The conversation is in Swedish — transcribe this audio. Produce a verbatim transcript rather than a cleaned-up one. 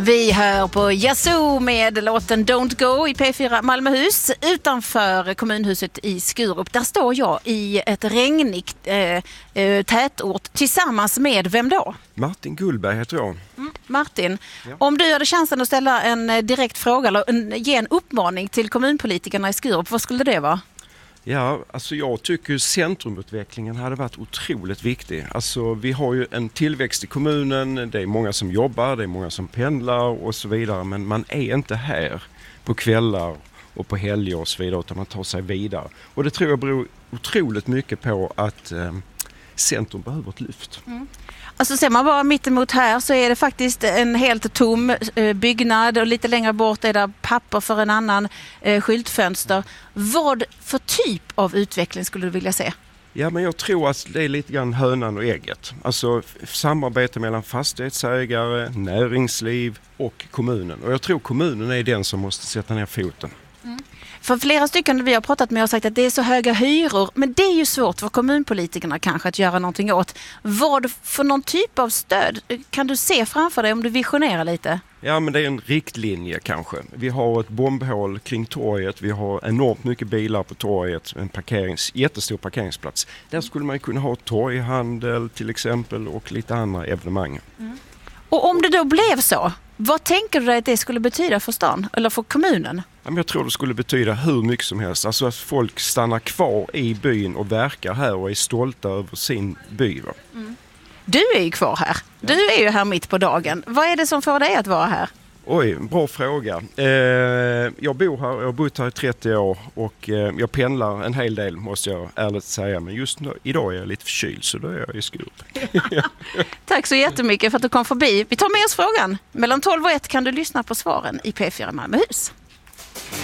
Vi hör på Yazoo med låten Don't Go i P fyra Malmöhus utanför kommunhuset i Skurup. Där står jag i ett regnigt äh, äh, tätort tillsammans med vem då? Martin Gullberg heter jag. Mm, Martin, ja. Om du hade chansen att ställa en direkt fråga eller en, ge en uppmaning till kommunpolitikerna i Skurup, vad skulle det vara? Ja, alltså jag tycker centrumutvecklingen hade varit otroligt viktig. Alltså vi har ju en tillväxt i kommunen, det är många som jobbar, det är många som pendlar och så vidare. Men man är inte här på kvällar och på helger och så vidare utan man tar sig vidare. Och det tror jag beror otroligt mycket på att eh, centrum behöver ett lyft. Mm. Alltså ser man bara mittemot här så är det faktiskt en helt tom eh, byggnad och lite längre bort är det papper för en annan eh, skyltfönster. Vad för typ av utveckling skulle du vilja se? Ja, men jag tror att det är lite grann hönan och ägget. Alltså samarbete mellan fastighetsägare, näringsliv och kommunen. Och jag tror kommunen är den som måste sätta ner foten. Mm. För flera stycken vi har pratat med har sagt att det är så höga hyror. Men det är ju svårt för kommunpolitikerna kanske att göra någonting åt. Vad för någon typ av stöd kan du se framför dig om du visionerar lite? Ja, men det är en riktlinje kanske. Vi har ett bombhål kring torget. Vi har enormt mycket bilar på torget. En parkerings, jättestor parkeringsplats. Där skulle man kunna ha torghandel till exempel och lite andra evenemang. Mm. Och om det då blev så, vad tänker du dig att det skulle betyda för stan eller för kommunen? Jag tror det skulle betyda hur mycket som helst. Alltså att folk stannar kvar i byn och verkar här och är stolta över sin by. Va? Mm. Du är ju kvar här. Du är ju här mitt på dagen. Vad är det som får dig att vara här? Oj, bra fråga. Eh, jag bor här, jag har bott här i trettio år och eh, jag pendlar en hel del måste jag ärligt säga. Men just nu, idag är jag lite förkyld så då är jag i Skurup. Tack så jättemycket för att du kom förbi. Vi tar med oss frågan. Mellan tolv och ett kan du lyssna på svaren i P fyra Malmöhus.